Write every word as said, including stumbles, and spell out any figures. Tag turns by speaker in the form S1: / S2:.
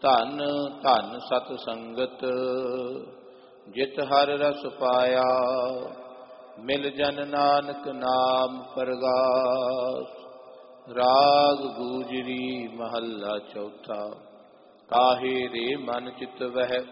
S1: ਧਨ ਧਨ ਸਤ ਸੰਗਤ ਜਿਤ ਹਰ ਰਸ ਪਾਇਆ। ਮਿਲ ਜਨ ਨਾਨਕ ਨਾਮ ਪਰਗਾਸ। ਰਾਗ ਗੂਜਰੀ ਮਹੱਲਾ ਚੌਥਾ। ਕਾਹੇ ਰੇ ਮਨ ਚਿਤ ਵਹਿ